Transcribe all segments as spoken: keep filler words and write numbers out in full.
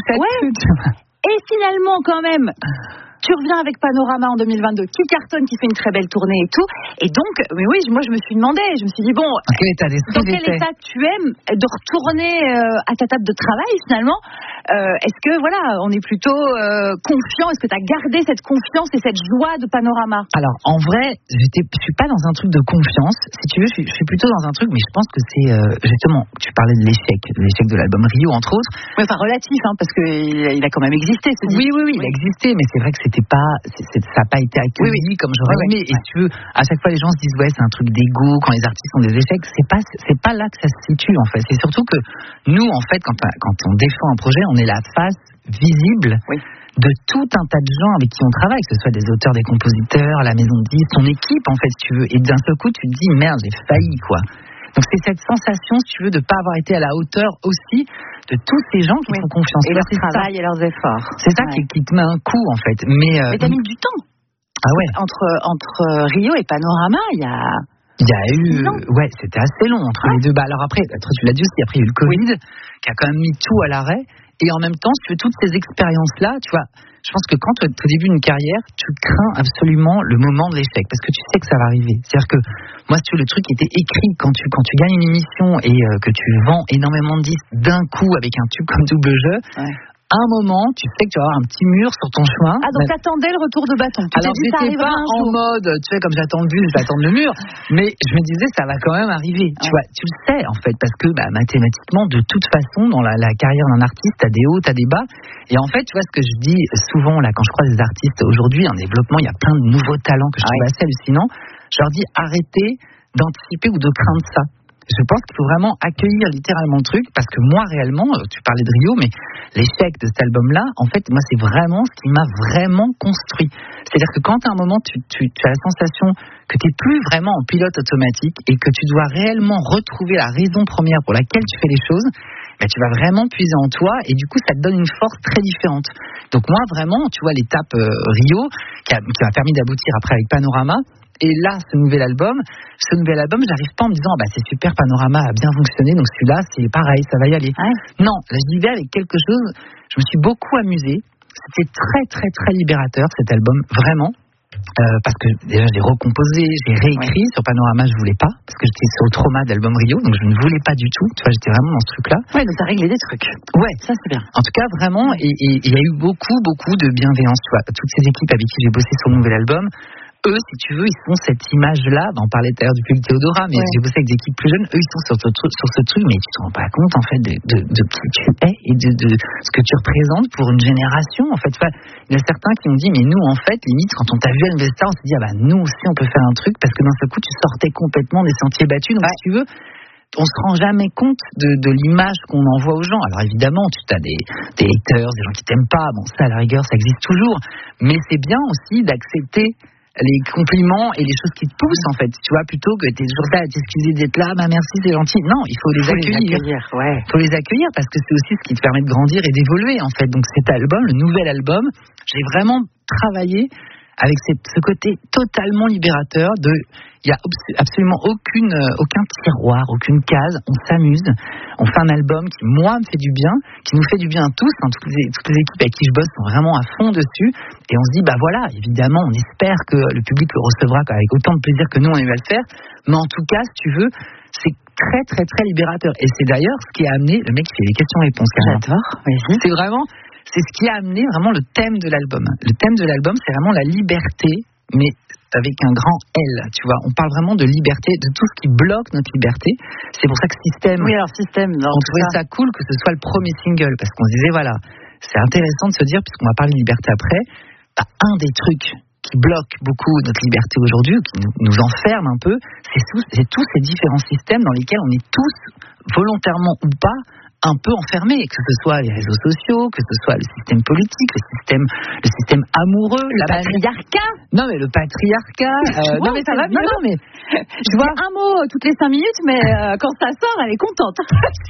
Ouais. Et finalement, quand même, tu reviens avec Panorama en deux mille vingt-deux, qui cartonne, qui fait une très belle tournée et tout. Et donc, mais oui, moi je me suis demandé, je me suis dit, bon, quel état dans quel était. état tu aimes de retourner euh, à ta table de travail finalement euh, est-ce que, voilà, on est plutôt euh, confiant? Est-ce que tu as gardé cette confiance et cette joie de Panorama? Alors, en vrai, j'étais, je suis pas dans un truc de confiance. Si tu veux, je suis, je suis plutôt dans un truc, mais je pense que c'est, euh, justement, tu parlais de l'échec, de l'échec de l'album Rio, entre autres. Oui, enfin, relatif, hein, parce qu'il il a quand même existé, ce Oui, disque. oui, oui, il a existé, mais c'est vrai que c'était pas, c'est, c'est, ça n'a pas été accueilli oui, oui. comme j'aurais oui, aimé. Oui. Et si tu veux, à chaque fois, les gens se disent, ouais, c'est un truc d'égo, quand les artistes ont des échecs. C'est pas, c'est pas là que ça se situe, en fait. C'est surtout que nous, en fait, quand, quand on défend un projet, on est la face visible oui. de tout un tas de gens avec qui on travaille, que ce soit des auteurs, des compositeurs, la maison de disques, ton équipe en fait, si tu veux. Et d'un seul coup, tu te dis merde, j'ai failli quoi. Donc c'est cette sensation, si tu veux, de pas avoir été à la hauteur aussi de tous ces gens qui oui. font confiance. Et leur travail et leurs efforts. C'est ça ouais. qui, qui te met un coup en fait. Mais, euh, Mais t'as mis du temps. Ah ouais. Entre entre Rio et Panorama, il y a. Il y a eu, ouais, c'était assez long entre ouais. les deux. Bah alors après, tu l'as dit aussi, après il y a eu le Covid, oui. qui a quand même mis tout à l'arrêt. Et en même temps, si tu veux, toutes ces expériences-là, tu vois, je pense que quand tu es au début d'une carrière, tu crains absolument le moment de l'échec, parce que tu sais que ça va arriver. C'est-à-dire que, moi, si tu veux, le truc était écrit quand tu, quand tu gagnes une émission et euh, que tu vends énormément de disques d'un coup avec un tube comme Double Jeu, ouais. à un moment, tu sais que tu vas avoir un petit mur sur ton chemin. Ah, donc t'attendais le retour de bâton. Tu Alors, dit, j'étais pas en jour. mode, tu sais, comme j'attends le bus, j'attends le mur, mais je me disais, ça va quand même arriver. Ouais. Tu vois, tu le sais, en fait, parce que, bah, mathématiquement, de toute façon, dans la, la carrière d'un artiste, t'as des hauts, t'as des bas. Et en fait, tu vois, ce que je dis souvent, là, quand je croise des artistes aujourd'hui, en développement, il y a plein de nouveaux talents que je trouve ouais. assez hallucinants. Je leur dis, arrêtez d'anticiper ou de craindre ça. Je pense qu'il faut vraiment accueillir littéralement le truc, parce que moi, réellement, tu parlais de Rio, mais l'échec de cet album-là, en fait, moi, c'est vraiment ce qui m'a vraiment construit. C'est-à-dire que quand à un moment, tu, tu, tu as la sensation que tu n'es plus vraiment en pilote automatique et que tu dois réellement retrouver la raison première pour laquelle tu fais les choses, ben, tu vas vraiment puiser en toi et du coup, ça te donne une force très différente. Donc moi, vraiment, tu vois, l'étape euh, Rio, qui, a, qui m'a permis d'aboutir après avec Panorama, et là, ce nouvel album, ce nouvel album, j'arrive pas en me disant, bah, c'est super, Panorama a bien fonctionné, donc celui-là, c'est pareil, ça va y aller. Ouais. Non, là, j'y vais avec quelque chose, je me suis beaucoup amusée. C'était très, très, très libérateur, cet album, vraiment. Euh, parce que déjà, j'ai recomposé, j'ai réécrit. Ouais. Sur Panorama, je voulais pas, parce que j'étais sur le trauma d'album Rio, donc je ne voulais pas du tout. Tu vois, j'étais vraiment dans ce truc-là. Ouais, donc t'as réglé des trucs. Ouais, ça c'est bien. En tout cas, vraiment, et il y a eu beaucoup, beaucoup de bienveillance. Tu vois, toutes ces équipes avec qui j'ai bossé sur le nouvel album, eux, si tu veux, ils font cette image-là. Ben, on parlait tout à l'heure du public Théodora, mais ouais. j'ai bossé avec des équipes plus jeunes. Eux, ils sont sur ce, sur ce truc, mais tu te rends pas compte, en fait, de, de, de qui tu es et de, de ce que tu représentes pour une génération. En fait, enfin, il y a certains qui m'ont dit, mais nous, en fait, limite, quand on t'a vu à Investor, on s'est dit, ah bah, nous aussi, on peut faire un truc, parce que d'un seul coup, tu sortais complètement des sentiers battus. Donc, ouais. si tu veux, on se rend jamais compte de, de l'image qu'on envoie aux gens. Alors évidemment, tu as des, des haters, des gens qui t'aiment pas. Bon, ça, à la rigueur, ça existe toujours. Mais c'est bien aussi d'accepter les compliments et les choses qui te poussent, en fait. Tu vois, plutôt que t'es toujours là à t'excuser d'être là, bah merci, c'est gentil. Non, il faut les faut accueillir. Il ouais. faut les accueillir parce que c'est aussi ce qui te permet de grandir et d'évoluer, en fait. Donc cet album, le nouvel album, j'ai vraiment travaillé avec cette, ce côté totalement libérateur de, il y a absolument aucune, aucun tiroir, aucune case, on s'amuse, on fait un album qui, moi, me fait du bien, qui nous fait du bien à tous, hein, toutes, les, toutes les équipes avec qui je bosse sont vraiment à fond dessus, et on se dit, bah voilà, évidemment, on espère que le public le recevra avec autant de plaisir que nous, on a eu à le faire, mais en tout cas, si tu veux, c'est très, très, très libérateur, et c'est d'ailleurs ce qui a amené, le mec qui fait les questions-réponses, j'adore, oui. C'est vraiment... C'est ce qui a amené vraiment le thème de l'album. Le thème de l'album, c'est vraiment la liberté, mais avec un grand L, tu vois. On parle vraiment de liberté, de tout ce qui bloque notre liberté. C'est pour ça que Système, oui, alors Système, on trouvait ça. ça cool que ce soit le premier single, parce qu'on se disait, voilà, c'est intéressant de se dire, puisqu'on va parler de liberté après, bah, un des trucs qui bloque beaucoup notre liberté aujourd'hui, ou qui nous, nous enferme un peu, c'est, sous, c'est tous ces différents systèmes dans lesquels on est tous, volontairement ou pas, un peu enfermé, que ce soit les réseaux sociaux, que ce soit le système politique, le système, le système amoureux, le la patriarcat. Non mais le patriarcat. Euh, vois, non mais ça va bien. Non, non mais je vois un mot toutes les cinq minutes, mais euh, quand ça sort, elle est contente.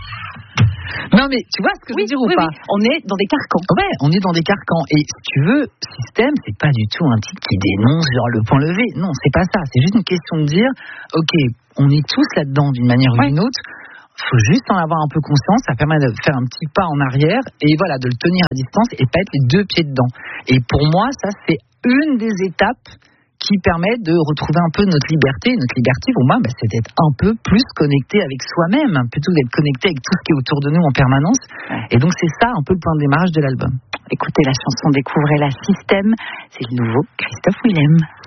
Non mais tu vois ce que oui, je veux dire oui, ou pas? Oui. On est dans des carcans. Ouais, on est dans des carcans. Et si tu veux, Système, c'est pas du tout un titre qui dénonce genre le point levé. Non, c'est pas ça. C'est juste une question de dire, ok, on est tous là-dedans d'une manière ou ouais. d'une autre. faut juste en avoir un peu conscience, ça permet de faire un petit pas en arrière et voilà, de le tenir à distance et pas être les deux pieds dedans. Et pour moi, ça c'est une des étapes qui permet de retrouver un peu notre liberté. Notre liberté, pour moi, bah, c'est d'être un peu plus connecté avec soi-même, plutôt que d'être connecté avec tout ce qui est autour de nous en permanence. Et donc c'est ça un peu le point de démarrage de l'album. Écoutez la chanson, découvrez la Système, c'est le nouveau Christophe Willem.